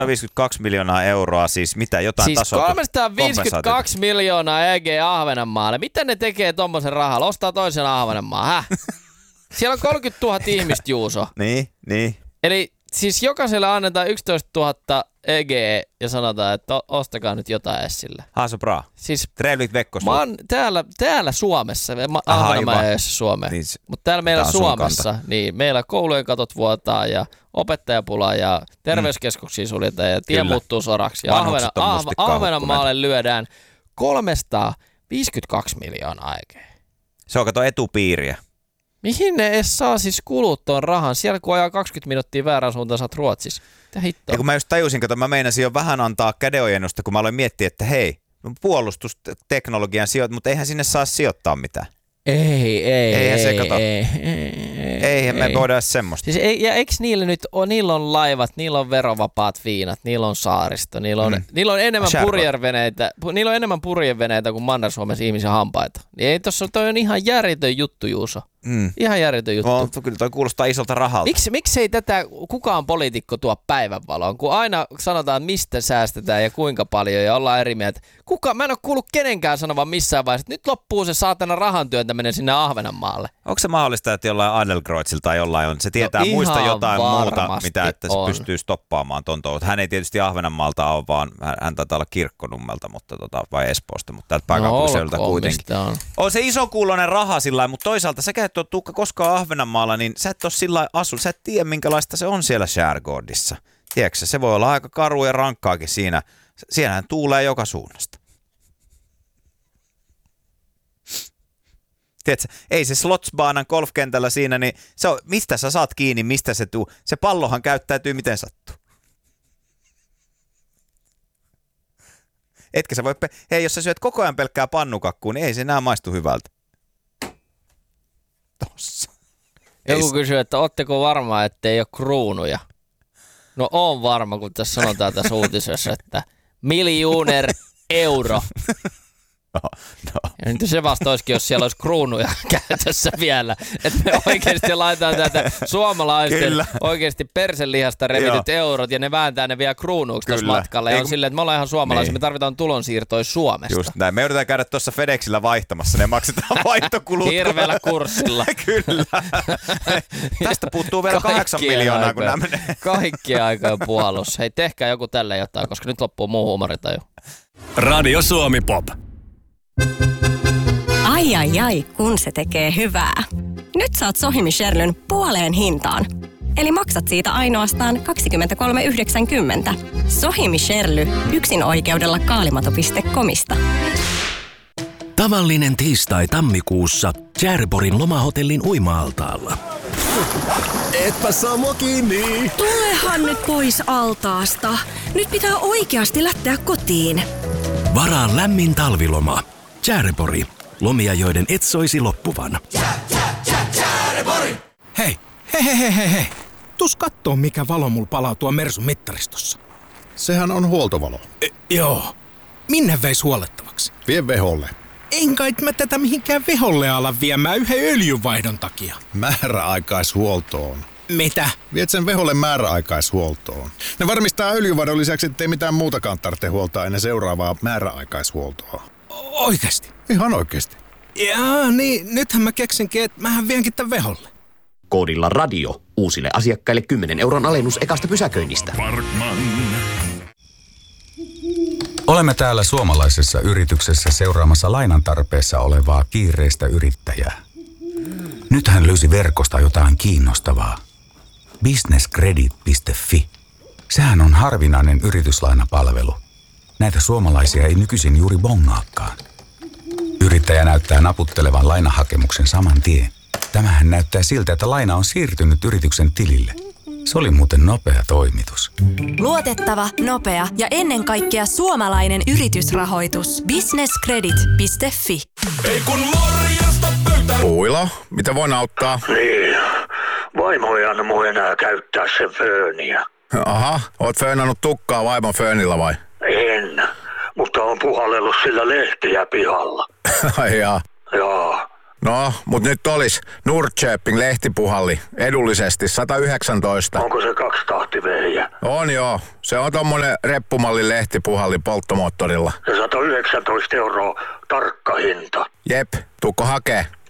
352 miljoonaa euroa, siis mitä, jotain siis tasoa? 352 miljoonaa EG Ahvenanmaalle. Miten ne tekee tommosen rahalla? Ostaa toisen Ahvenanmaan, Siellä on 30 000 ihmistä, Juuso. Niin. Eli siis jokaiselle annetaan 11 000 EG ja sanotaan, että ostakaa nyt jotain Essille. Så bra. Siis trevligt veckoslut. Mä oon täällä Suomessa, Ahvenanmaa ei ole Suomeen, niin, mutta täällä meillä Suomessa, niin meillä koulujen katot vuotaa ja opettajapula ja terveyskeskuksia suljetaan ja tie muuttuu soraksi. Ja Ahvenanmaalle lyödään 352 miljoonaa EG. Se on kato etupiiriä. Mihin ne edes saa siis kulut ton rahan? Siellä kun ajaa 20 minuuttia väärään suuntaan, sä oot Ruotsissa. Mitä hittoa? Ja kun mä just tajusin, että mä meinasin jo vähän antaa kädenojennusta, kun mä aloin miettiä, että hei, puolustusteknologian mutta eihän sinne saa sijoittaa mitään. Eihän me voida semmoista. Siis eikö niillä nyt niillä on laivat, niillä on verovapaat viinat, niillä on saaristo, niillä on enemmän purjeveneitä kuin Manner-Suomessa ihmisen hampaita. Niin ei tossa, toi on ihan järjetön juttu, Juuso. Ihan järjetön juttu. No, kyllä toi kuulostaa isolta rahalta. Miksi ei tätä kukaan poliitikko tuo päivänvaloon, kun aina sanotaan, mistä säästetään ja kuinka paljon ja ollaan eri mieltä. Mä en ole kuullut kenenkään sanovan missään vaiheessa, että nyt loppuu se saatana rahan työntäminen sinne Ahvenanmaalle. Onko se mahdollista, että jollain Adelkreuzilla tai jollain on? Se tietää muista jotain muuta, mitä että se pystyy stoppaamaan ton touhut. Hän ei tietysti Ahvenanmaalta ole, vaan hän taitaa olla Kirkkonummelta vai Espoosta, mutta täältä pääkaupunkiseudulta kuitenkin. On se isokuuloinen raha sillä, mutta toisaalta säkään et ole Tuukka koskaan Ahvenanmaalla, niin sä et ole sillä asu. Sä et tiedä, minkälaista se on siellä Skärgårdissa. Tiedätkö, se voi olla aika karu ja rankkaakin siinä. Siellähän tuulee joka suunnasta. Tiedätkö, ei se Slottsbanan golfkentällä siinä, niin se on, mistä sä saat kiinni, mistä se tuu. Se pallohan käyttäytyy miten sattuu. Etkä sä voi, hei jos sä syöt koko ajan pelkkää pannukakkuun, niin ei se enää maistu hyvältä. Tossa. Joku kysyy, että ootteko varma, ettei ole kruunuja? No on varma, kun tässä sanotaan tässä uutisessa, että miljooner euro. No. Ja nyt se vasta olisikin, jos siellä olisi kruunuja käytössä vielä. Että me oikeasti laitetaan tätä suomalaisten oikeasti perselihasta revityt eurot ja ne vääntää ne vielä kruunuiksi tuossa matkalla. Ja on silleen, että me ollaan ihan suomalaisia, me tarvitaan tulonsiirtoja Suomesta. Just näin. Me yritetään käydä tuossa FedExillä vaihtamassa, ne maksetaan vaihtokulut. Hirveällä kurssilla. Kyllä. Tästä puuttuu vielä 8 miljoonaa, kun nämä menee. Kaikkien aikojen puhallus. Hei, tehkää joku tälle jotain, koska nyt loppuu muu huumoritaju. Radio Suomi Pop. Ai, kun se tekee hyvää. Nyt saat Sohimi Sherlyn puoleen hintaan. Eli maksat siitä ainoastaan 23,90. Sohimi Sherly, yksin oikeudella kaalimato.comista. Tavallinen tiistai tammikuussa Tjärborin lomahotellin uima-altaalla. Etpä saa mua kiinni. Tulehan nyt pois altaasta. Nyt pitää oikeasti lähteä kotiin. Varaa lämmin talviloma. Tjärpori. Lomia, joiden et soisi loppuvan. Hei. Tuus kattoo, mikä valo mulla palaa tuo Mersun mittaristossa. Sehän on huoltovalo. Joo. Minne veis huollettavaksi? Vie veholle. En kai mä tätä mihinkään veholle ala viemään yhden öljynvaihdon takia. Määräaikaishuoltoon. Mitä? Viet sen veholle määräaikaishuoltoon. Ne varmistaa öljynvaihdon lisäksi, ettei mitään muutakaan tarvitse huoltaa ennen seuraavaa määräaikaishuoltoa. Oikeesti? Ihan oikeesti. Jaa, niin nythän mä keksinkin, että mähän vienkin tän veholle. Koodilla radio. Uusille asiakkaille 10 euron alennus ekasta pysäköinnistä. Olemme täällä suomalaisessa yrityksessä seuraamassa lainan tarpeessa olevaa kiireistä yrittäjää. Nyt hän löysi verkosta jotain kiinnostavaa. Businesscredit.fi. Sehän on harvinainen yrityslainapalvelu. Näitä suomalaisia ei nykyisin juuri bongaakaan. Yrittäjä näyttää naputtelevan lainahakemuksen saman tien. Tämähän näyttää siltä, että laina on siirtynyt yrityksen tilille. Se oli muuten nopea toimitus. Luotettava, nopea ja ennen kaikkea suomalainen yritysrahoitus. Businesscredit.fi. Ei kun morjesta pöytään. Puila, mitä voin auttaa? Niin, vaimo ei anna mun enää käyttää sen fööniä. Aha, oot föönannut tukkaa vaimon föönillä vai? En, mutta on puhallellut sillä lehtiä pihalla. Ai jaa. Joo, No, mut nyt olis Nordköping lehtipuhalli edullisesti 119. Onko se 2 vehjä? On joo. Se on tommonen reppumallin lehtipuhalli polttomoottorilla. Ja 119 € tarkka hinta. Jep, tuukko hakee?